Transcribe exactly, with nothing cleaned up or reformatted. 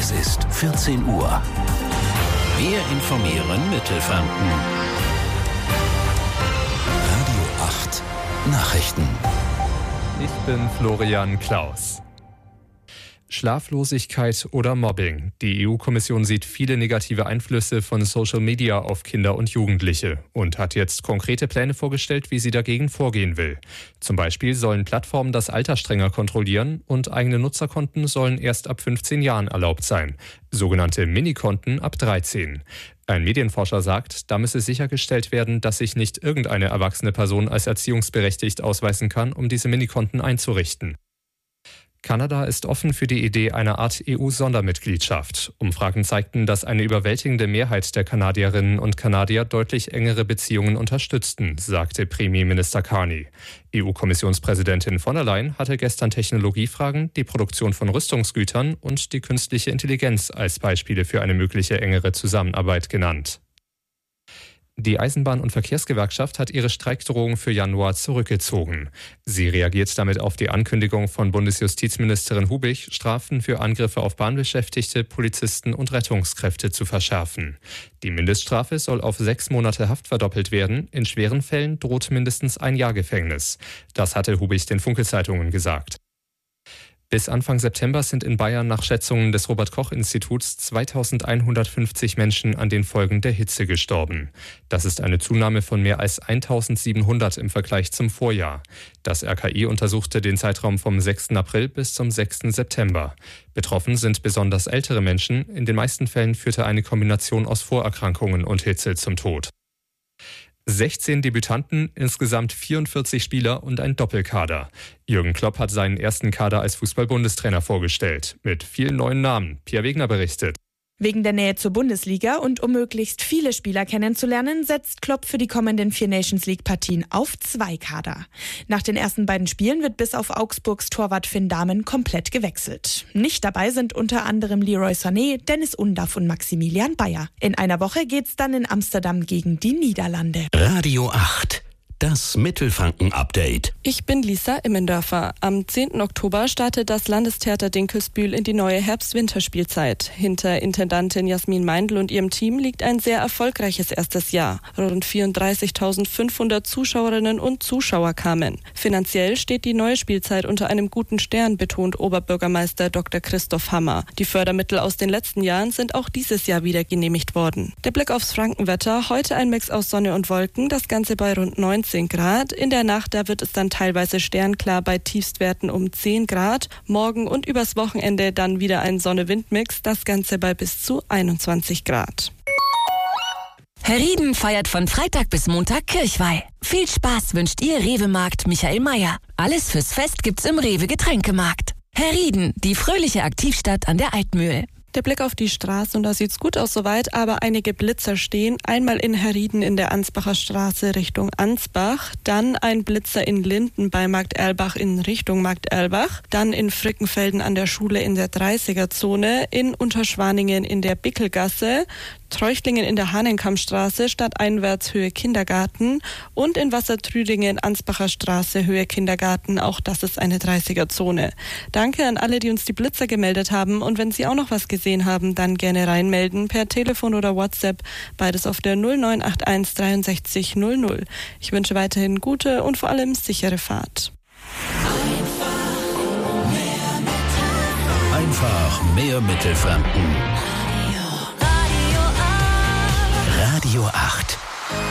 Es ist vierzehn Uhr. Wir informieren Mittelfranken. Radio acht Nachrichten. Ich bin Florian Klaus. Schlaflosigkeit oder Mobbing. Die E U-Kommission sieht viele negative Einflüsse von Social Media auf Kinder und Jugendliche und hat jetzt konkrete Pläne vorgestellt, wie sie dagegen vorgehen will. Zum Beispiel sollen Plattformen das Alter strenger kontrollieren und eigene Nutzerkonten sollen erst ab fünfzehn Jahren erlaubt sein. Sogenannte Minikonten ab dreizehn. Ein Medienforscher sagt, da müsse sichergestellt werden, dass sich nicht irgendeine erwachsene Person als erziehungsberechtigt ausweisen kann, um diese Minikonten einzurichten. Kanada ist offen für die Idee einer Art E U-Sondermitgliedschaft. Umfragen zeigten, dass eine überwältigende Mehrheit der Kanadierinnen und Kanadier deutlich engere Beziehungen unterstützten, sagte Premierminister Carney. E U-Kommissionspräsidentin von der Leyen hatte gestern Technologiefragen, die Produktion von Rüstungsgütern und die künstliche Intelligenz als Beispiele für eine mögliche engere Zusammenarbeit genannt. Die Eisenbahn- und Verkehrsgewerkschaft hat ihre Streikdrohung für Januar zurückgezogen. Sie reagiert damit auf die Ankündigung von Bundesjustizministerin Hubig, Strafen für Angriffe auf Bahnbeschäftigte, Polizisten und Rettungskräfte zu verschärfen. Die Mindeststrafe soll auf sechs Monate Haft verdoppelt werden. In schweren Fällen droht mindestens ein Jahr Gefängnis. Das hatte Hubig den Funke-Zeitungen gesagt. Bis Anfang September sind in Bayern nach Schätzungen des Robert-Koch-Instituts zweitausendeinhundertfünfzig Menschen an den Folgen der Hitze gestorben. Das ist eine Zunahme von mehr als eintausendsiebenhundert im Vergleich zum Vorjahr. Das R K I untersuchte den Zeitraum vom sechsten April bis zum sechsten September. Betroffen sind besonders ältere Menschen. In den meisten Fällen führte eine Kombination aus Vorerkrankungen und Hitze zum Tod. sechzehn Debütanten, insgesamt vierundvierzig Spieler und ein Doppelkader. Jürgen Klopp hat seinen ersten Kader als Fußball-Bundestrainer vorgestellt. Mit vielen neuen Namen. Pierre Wegner berichtet. Wegen der Nähe zur Bundesliga und um möglichst viele Spieler kennenzulernen, setzt Klopp für die kommenden vier Nations-League-Partien auf zwei Kader. Nach den ersten beiden Spielen wird bis auf Augsburgs Torwart Finn Dahmen komplett gewechselt. Nicht dabei sind unter anderem Leroy Sané, Dennis Undaff und Maximilian Bayer. In einer Woche geht's dann in Amsterdam gegen die Niederlande. Radio acht. Das Mittelfranken-Update. Ich bin Lisa Immendörfer. Am zehnten Oktober startet das Landestheater Dinkelsbühl in die neue Herbst-Winterspielzeit. Hinter Intendantin Jasmin Meindl und ihrem Team liegt ein sehr erfolgreiches erstes Jahr. Rund vierunddreißigtausendfünfhundert Zuschauerinnen und Zuschauer kamen. Finanziell steht die neue Spielzeit unter einem guten Stern, betont Oberbürgermeister Doktor Christoph Hammer. Die Fördermittel aus den letzten Jahren sind auch dieses Jahr wieder genehmigt worden. Der Blick aufs Frankenwetter. Heute ein Mix aus Sonne und Wolken, das Ganze bei rund neunzehn Grad. In der Nacht, da wird es dann teilweise sternklar bei Tiefstwerten um zehn Grad. Morgen und übers Wochenende dann wieder ein Sonne-Wind-Mix, das Ganze bei bis zu einundzwanzig Grad. Herrieden feiert von Freitag bis Montag Kirchweih. Viel Spaß wünscht Ihr Rewe-Markt Michael Mayer. Alles fürs Fest gibt's im Rewe-Getränkemarkt. Herrieden, die fröhliche Aktivstadt an der Altmühl. Der Blick auf die Straße, und da sieht's gut aus soweit, aber einige Blitzer stehen. Einmal in Herrieden in der Ansbacher Straße Richtung Ansbach, dann ein Blitzer in Linden bei Markt Erlbach in Richtung Markt Erlbach, dann in Frickenfelden an der Schule in der dreißiger-Zone, in Unterschwaningen in der Bickelgasse, Treuchtlingen in der Hahnenkammstraße, stadteinwärts Höhe Kindergarten und in Wassertrüdingen Ansbacher Straße Höhe Kindergarten, auch das ist eine dreißiger-Zone. Danke an alle, die uns die Blitzer gemeldet haben, und wenn Sie auch noch was gesehen haben, dann gerne reinmelden per Telefon oder WhatsApp, beides auf der null neun acht eins dreiundsechzig null null. Ich wünsche weiterhin gute und vor allem sichere Fahrt. Einfach mehr Mittelfranken. Radio acht.